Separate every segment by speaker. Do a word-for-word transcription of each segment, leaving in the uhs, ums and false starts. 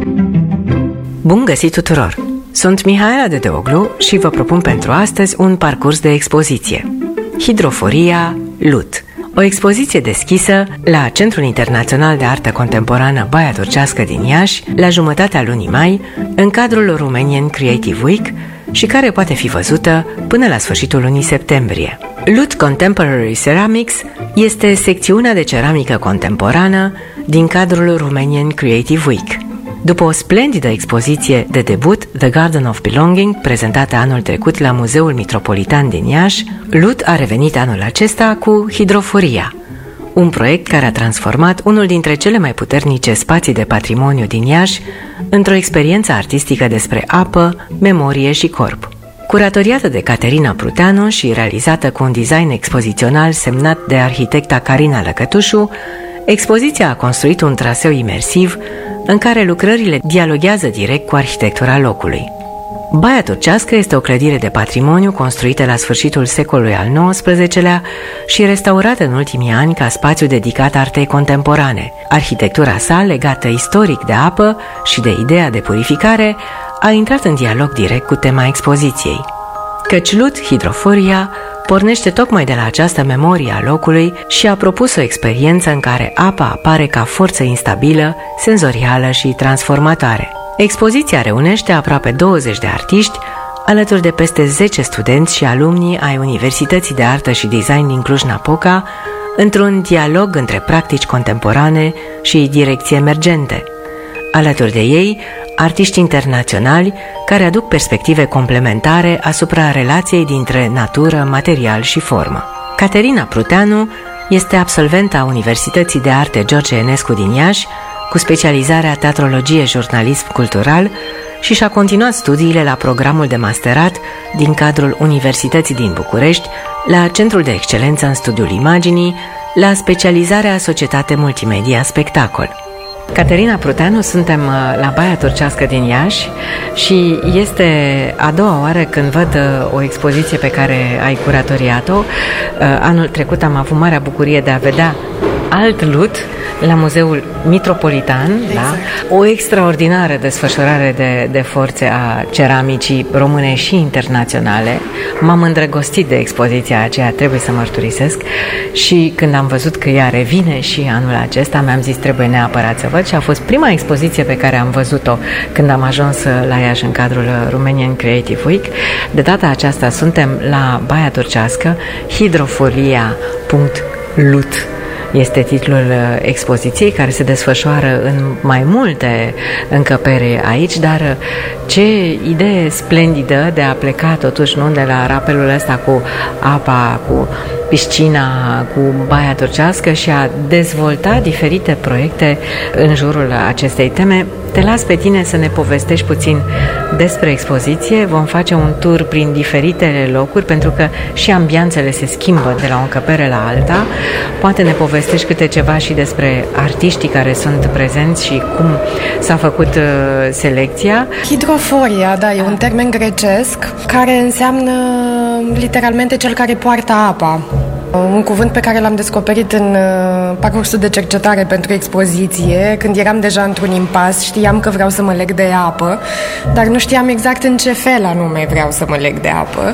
Speaker 1: Bun găsit tuturor! Sunt Mihaela Dedeoglu și vă propun pentru astăzi un parcurs de expoziție. Hidroforia Lut. O expoziție deschisă la Centrul Internațional de Artă Contemporană Baia Turcească din Iași, la jumătatea lunii mai, în cadrul Romanian Creative Week și care poate fi văzută până la sfârșitul lunii septembrie. Lut Contemporary Ceramics este secțiunea de ceramică contemporană din cadrul Romanian Creative Week. După o splendidă expoziție de debut, The Garden of Belonging, prezentată anul trecut la Muzeul Mitropolitan din Iași, Lut a revenit anul acesta cu Hidroforia, un proiect care a transformat unul dintre cele mai puternice spații de patrimoniu din Iași într-o experiență artistică despre apă, memorie și corp. Curatoriată de Caterina Pruteanu și realizată cu un design expozițional semnat de arhitecta Carina Lăcătușu, expoziția a construit un traseu imersiv în care lucrările dialoghează direct cu arhitectura locului. Baia Turcească este o clădire de patrimoniu construită la sfârșitul secolului al nouăsprezecelea și restaurată în ultimii ani ca spațiu dedicat artei contemporane. Arhitectura sa, legată istoric de apă și de ideea de purificare, a intrat în dialog direct cu tema expoziției. Căci Lut Hidroforia pornește tocmai de la această memorie a locului și a propus o experiență în care apa apare ca forță instabilă, senzorială și transformatoare. Expoziția reunește aproape douăzeci de artiști, alături de peste zece studenți și alumni ai Universității de Artă și Design din Cluj-Napoca, într-un dialog între practici contemporane și direcții emergente. Alături de ei, artiști internaționali care aduc perspective complementare asupra relației dintre natură, material și formă. Caterina Pruteanu este absolventă a Universității de Arte George Enescu din Iași, cu specializarea teatrologie-jurnalism cultural și și-a continuat studiile la programul de masterat din cadrul Universității din București, la Centrul de Excelență în Studiul Imaginii, la specializarea Societate Multimedia Spectacol. Caterina Pruteanu, suntem la Baia Turcească din Iași și este a doua oară când văd o expoziție pe care ai curatoriat-o. Anul trecut am avut marea bucurie de a vedea alt Lut la Muzeul Mitropolitan, exact. Da? O extraordinară desfășurare de, de forțe a ceramicii române și internaționale. M-am îndrăgostit de expoziția aceea, trebuie să mărturisesc, și când am văzut că ea revine și anul acesta, mi-am zis trebuie neapărat să văd și a fost prima expoziție pe care am văzut-o când am ajuns la Iași în cadrul Romanian Creative Week. De data aceasta suntem la Baia Turcească, hidroforia punct lut este titlul expoziției, care se desfășoară în mai multe încăperi aici, dar ce idee splendidă de a pleca totuși nu de la rapelul ăsta cu apa, cu piscina, cu Baia Turcească și a dezvolta diferite proiecte în jurul acestei teme. Te las pe tine să ne povestești puțin despre expoziție. Vom face un tur prin diferitele locuri, pentru că și ambianțele se schimbă de la o încăpere la alta. Poate ne povestești câte ceva și despre artiștii care sunt prezenți și cum s-a făcut uh, selecția.
Speaker 2: Hidroforia, da, e un termen grecesc care înseamnă literalmente cel care poartă apa. Un cuvânt pe care l-am descoperit în parcursul de cercetare pentru expoziție, când eram deja într-un impas. Știam că vreau să mă leg de apă, dar nu știam exact în ce fel anume vreau să mă leg de apă.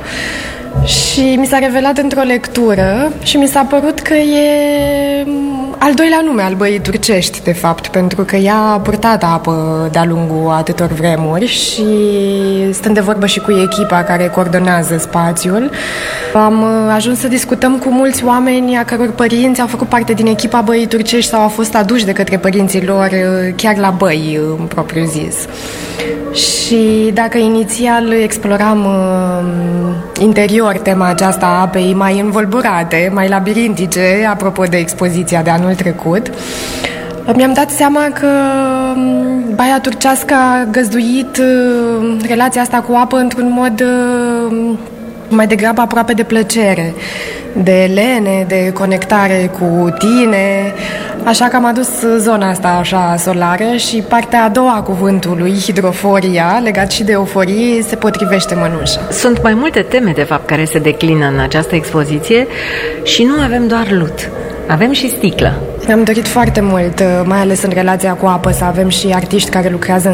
Speaker 2: Și mi s-a revelat într-o lectură și mi s-a părut că e al doilea nume al băii turcești, de fapt, pentru că ea a purtat apă de-a lungul atâtor vremuri și, stând de vorbă și cu echipa care coordonează spațiul, am ajuns să discutăm cu mulți oameni a căror părinți au făcut parte din echipa băii turcești sau au fost aduși de către părinții lor chiar la băi, în propriu zis. Și dacă inițial exploram uh, interior tema aceasta a apei mai învolburate, mai labirintice, apropo de expoziția de anul trecut, mi-am dat seama că Baia Turcească a găzduit uh, relația asta cu apă într-un mod uh, mai degrabă aproape de plăcere, de lene, de conectare cu tine, așa că am adus zona asta așa solară și partea a doua a cuvântului, hidroforia, legat și de euforie, se potrivește mănușă.
Speaker 1: Sunt mai multe teme, de fapt, care se declină în această expoziție și nu avem doar lut, avem și sticlă.
Speaker 2: Mi-am dorit foarte mult, mai ales în relația cu apă, să avem și artiști care lucrează în